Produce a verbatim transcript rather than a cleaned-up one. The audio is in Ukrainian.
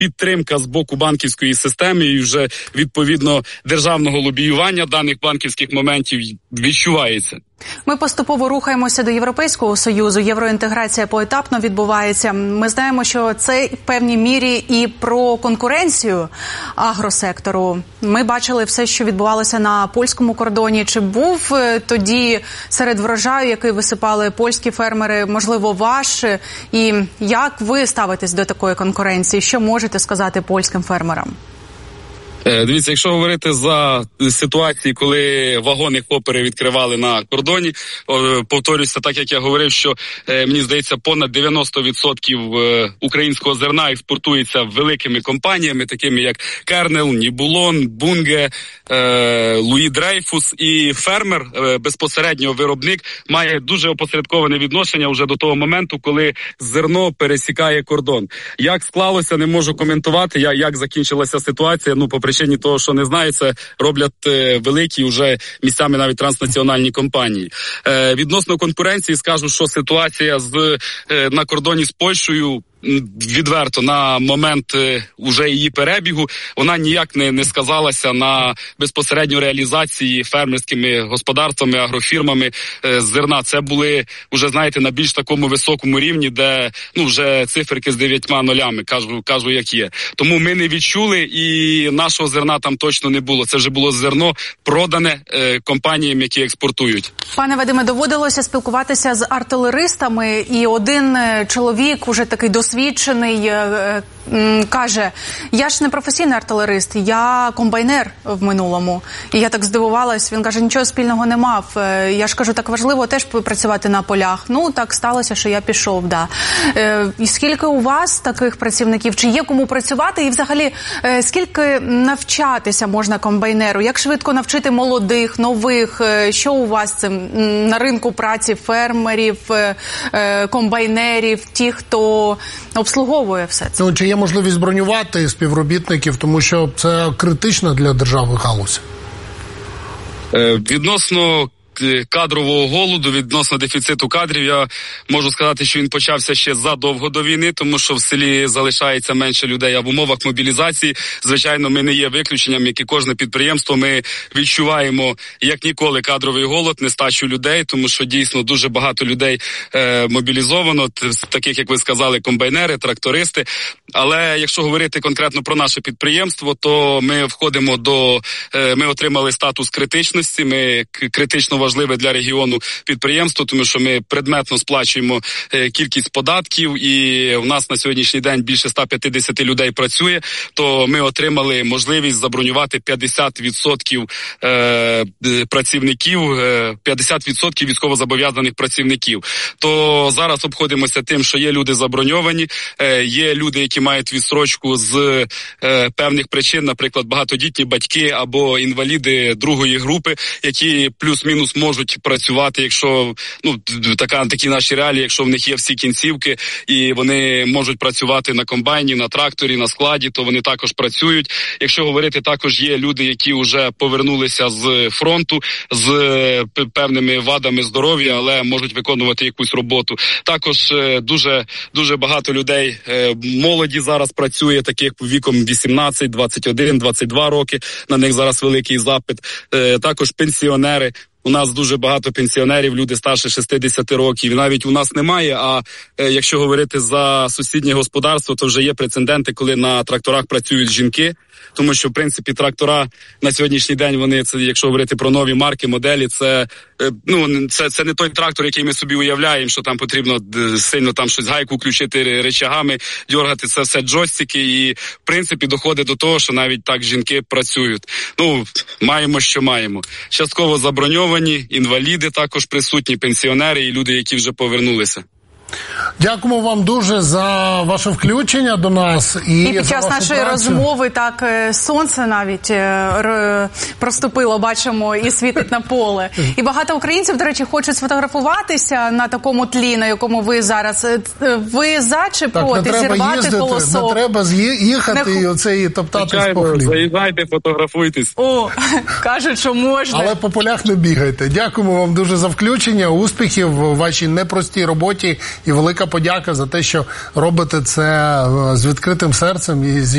підтримка з боку банківської системи і вже відповідно державного лобіювання даних банківських моментів відчувається. Ми поступово рухаємося до Європейського Союзу, євроінтеграція поетапно відбувається. Ми знаємо, що це в певній мірі і про конкуренцію агросектору. Ми бачили все, що відбувалося на польському кордоні. Чи був тоді серед врожаю, який висипали польські фермери, можливо, ваш? І як ви ставитесь до такої конкуренції? Що можете сказати польським фермерам? Дивіться, якщо говорити за ситуації, коли вагони хопери відкривали на кордоні, повторюся, так як я говорив, що, мені здається, понад дев'яносто відсотків українського зерна експортується великими компаніями, такими як Кернел, Нібулон, Бунге, Луї Дрейфус, і фермер, безпосередньо виробник, має дуже опосередковане відношення вже до того моменту, коли зерно пересікає кордон. Як склалося, не можу коментувати, я, як закінчилася ситуація, ну, по причині того, що не знаю, це роблять е, великі вже місцями навіть транснаціональні компанії. Е, відносно конкуренції скажу, що ситуація з е, на кордоні з Польщею відверто на момент е, уже її перебігу, вона ніяк не, не сказалася на безпосередньо реалізації фермерськими господарствами, агрофірмами е, зерна. Це були вже, знаєте, на більш такому високому рівні, де ну вже циферки з дев'ятьма нолями, кажу, кажу, як є. Тому ми не відчули, і нашого зерна там точно не було. Це вже було зерно продане е, компаніям, які експортують. Пане Вадиме, доводилося спілкуватися з артилеристами, і один чоловік, уже такий досвідчений, каже, я ж не професійний артилерист, я комбайнер в минулому. І я так здивувалась, він каже, нічого спільного не мав. Я ж кажу, так важливо теж працювати на полях. Ну, так сталося, що я пішов, да. І скільки у вас таких працівників? Чи є кому працювати? І взагалі, скільки навчатися можна комбайнеру? Як швидко навчити молодих, нових? Що у вас цим на ринку праці фермерів, комбайнерів, ті, хто обслуговує все це? Ну, чи є можливість бронювати співробітників, тому що це критично для держави галузь? Е, відносно кадрового голоду, відносно дефіциту кадрів, я можу сказати, що він почався ще задовго до війни, тому що в селі залишається менше людей, а в умовах мобілізації, звичайно, ми не є виключенням, як і кожне підприємство, ми відчуваємо, як ніколи, кадровий голод, нестачу людей, тому що дійсно дуже багато людей е, мобілізовано, таких, як ви сказали, комбайнери, трактористи. Але якщо говорити конкретно про наше підприємство, то ми входимо до, е, ми отримали статус критичності, ми критично важливе для регіону підприємство, тому що ми предметно сплачуємо е, кількість податків, і у нас на сьогоднішній день більше ста п'ятдесят людей працює, то ми отримали можливість забронювати п'ятдесят відсотків е, працівників, е, п'ятдесят відсотків військовозобов'язаних працівників. То зараз обходимося тим, що є люди заброньовані, е, є люди, які мають відстрочку з е, певних причин, наприклад, багатодітні батьки або інваліди другої групи, які плюс-мінус можуть працювати, якщо ну така такі наші реалії, якщо в них є всі кінцівки і вони можуть працювати на комбайні, на тракторі, на складі, то вони також працюють. Якщо говорити, також є люди, які вже повернулися з фронту з певними вадами здоров'я, але можуть виконувати якусь роботу. Також дуже дуже багато людей молоді зараз працює, таких віком вісімнадцять, двадцять один, двадцять два роки. На них зараз великий запит. Також пенсіонери. У нас дуже багато пенсіонерів, люди старше шістдесят років. Навіть у нас немає, а е, якщо говорити за сусіднє господарство, то вже є прецеденти, коли на тракторах працюють жінки. Тому що, в принципі, трактора на сьогоднішній день, вони, це, якщо говорити про нові марки, моделі, це, е, ну, це, це не той трактор, який ми собі уявляємо, що там потрібно сильно там щось гайку включити речагами, дьоргати, це все джойстики. І, в принципі, доходить до того, що навіть так жінки працюють. Ну, маємо, що маємо. Частково заброньовані, інваліди також присутні, пенсіонери і люди, які вже повернулися. Дякуємо вам дуже за ваше включення до нас. І, і під час нашої працю. розмови так сонце навіть проступило, бачимо, і світить на поле. І багато українців, до речі, хочуть сфотографуватися на такому тлі, на якому ви зараз. Ви за чи проти зірвати колосок? Не треба їхати не... і оце і топтати з похліб. Заїжджайте, фотографуйтесь. О, кажуть, що можна. Але по полях не бігайте. Дякуємо вам дуже за включення, успіхів у вашій непростій роботі І велика подяка за те, що робите це з відкритим серцем і зі